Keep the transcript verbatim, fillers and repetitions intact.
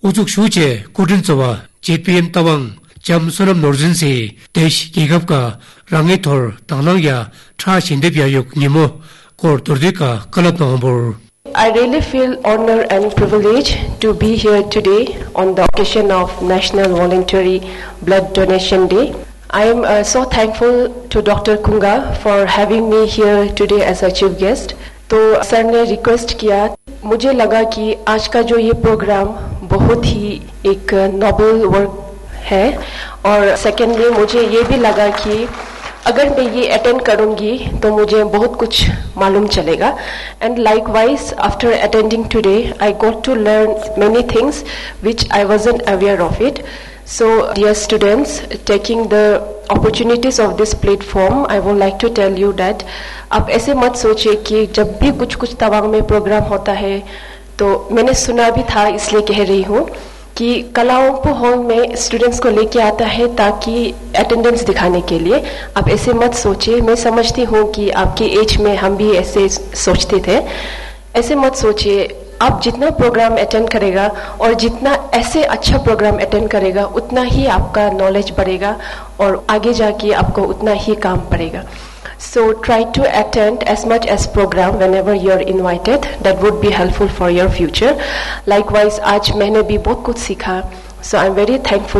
우죽 슈제 고든서와 제피엠 따왕 잠수남 노르진시 대시 기갑과 랑이톨 당랑야 차신대비아육 니모 고르도르디카 칼라토볼 I really feel honored and privileged to be here today on the occasion of National Voluntary Blood Donation Day. I am uh, so thankful to Doctor Kunga for having me here today as a chief guest. तो sir ने request किया, मुझे लगा कि आज का जो ये प्रोग्राम बहुत ही एक नोबल वर्क है और सेकेंडली मुझे ये भी लगा कि अगर मैं ये अटेंड करूंगी तो मुझे बहुत कुछ मालूम चलेगा. And likewise after attending today I got to learn many things which I wasn't aware of it. So, dear students, taking the opportunities of this platform, I would like to tell you that आप ऐसे मत सोचिए कि जब भी कुछ कुछ तवांग में प्रोग्राम होता है, तो मैंने सुना भी था इसलिए कह रही हूँ कि कलाओं हॉल में स्टूडेंट्स को लेके आता है ताकि अटेंडेंस दिखाने के लिए. आप ऐसे मत सोचिए. मैं समझती हूँ कि आपके एज में हम भी ऐसे सोचते थे. ऐसे मत सोचिए. आप जितना प्रोग्राम अटेंड करेगा और जितना ऐसे अच्छा प्रोग्राम अटेंड करेगा उतना ही आपका नॉलेज बढ़ेगा और आगे जाके आपको उतना ही काम पड़ेगा. So try to attend as much as program whenever you are invited. That would be helpful for your future. Likewise, आज मैंने भी बहुत कुछ सीखा. So I'm very thankful